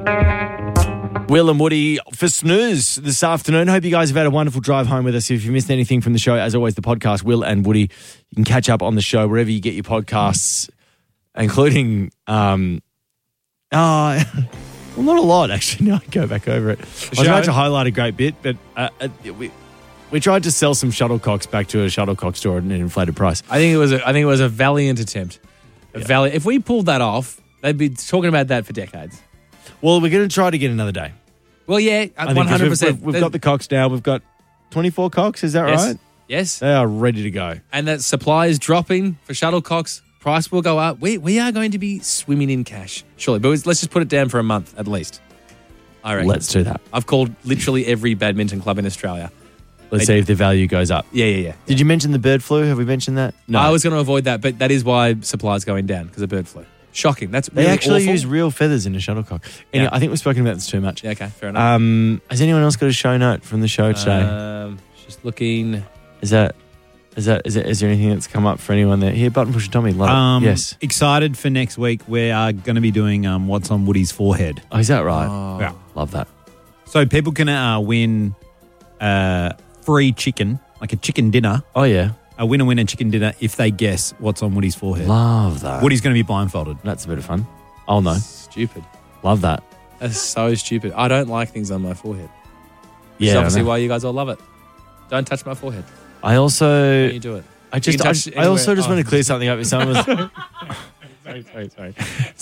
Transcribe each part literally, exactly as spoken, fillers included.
Will and Woody for Snooze this afternoon. Hope you guys have had a wonderful drive home with us. If you missed anything from the show, as always, the podcast, Will and Woody, you can catch up on the show wherever you get your podcasts, including, um, uh, well, not a lot, actually. Now I go back over it. I was about to highlight a great bit, but uh, uh, we, we tried to sell some shuttlecocks back to a shuttlecock store at an inflated price. I think it was a, I think it was a valiant attempt. A Yeah. valiant. If we pulled that off, they'd be talking about that for decades. Well, we're going to try it again another day. Well, yeah, I think, one 'cause hundred we've, percent. we've, we've got the cocks now. We've got twenty-four cocks. Is that yes. right? Yes. They are ready to go. And that supply is dropping for shuttlecocks. Price will go up. We we are going to be swimming in cash, surely. But let's just put it down for a month at least. I reckon. Let's do that. I've called literally every badminton club in Australia. Let's They- see if the value goes up. Yeah, yeah, yeah. Did you mention the bird flu? Have we mentioned that? No. I was going to avoid that, but that is why supply is going down, because of bird flu. Shocking. That's They really actually awful. use real feathers in a shuttlecock. Anyway, Yeah. I think we've spoken about this too much. Yeah, okay, fair enough. Um, has anyone else got a show note from the show today? Um, just looking. is that is that is, that, is there anything that's come up for anyone there? Here, button pusher Tommy. Love Um, it. Yes. Excited for next week. We are going to be doing um, What's on Woody's Forehead. Oh, is that right? Oh. Yeah. Love that. So people can uh, win uh, free chicken, like a chicken dinner, Oh yeah. a winner winner chicken dinner if they guess what's on Woody's forehead. Love that. Woody's going to be blindfolded. That's a bit of fun. I'll know. Stupid. Love that. That's so stupid. I don't like things on my forehead. Which Yeah. is I obviously know. why you guys all love it. Don't touch my forehead. I also When you do it. I just can I, touch I also anywhere. just Oh. want to clear something up. If someone was Sorry, sorry, sorry.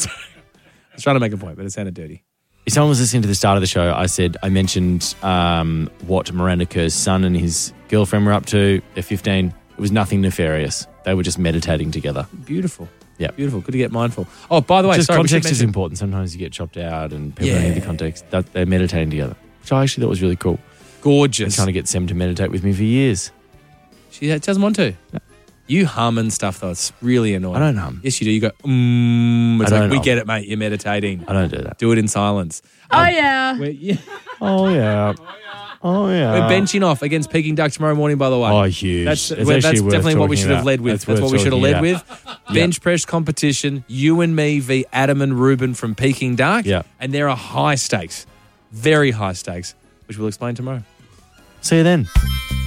I was trying to make a point, but it sounded dirty. If someone was listening to the start of the show, I said I mentioned um, what Miranda Kerr's son and his girlfriend were up to. They're fifteen. It was nothing nefarious. They were just meditating together. Beautiful. Yeah. Beautiful. Good to get mindful. Oh, by the way, Just sorry, we should context is mention- important. Sometimes you get chopped out and people Yeah. don't hear the context. That they're meditating together, which I actually thought was really cool. I've been Gorgeous. trying to get Sam to meditate with me for years. She doesn't want to. You hum and stuff, though. It's really annoying. I don't hum. Yes, you do. You go, mm. It's I like, don't we hum. get it, mate. You're meditating. I don't do that. Do it in silence. Oh, yeah. We're, yeah. Oh yeah. Oh yeah. We're benching off against Peking Duck tomorrow morning, by the way. Oh, huge. That's, It's well, actually that's worth definitely what we talking should have about. led with. That's That's, worth what we should have talking led about. with. Bench press competition, you and me v Adam and Ruben from Peking Duck. Yeah. And there are high stakes, very high stakes, which we'll explain tomorrow. See you then.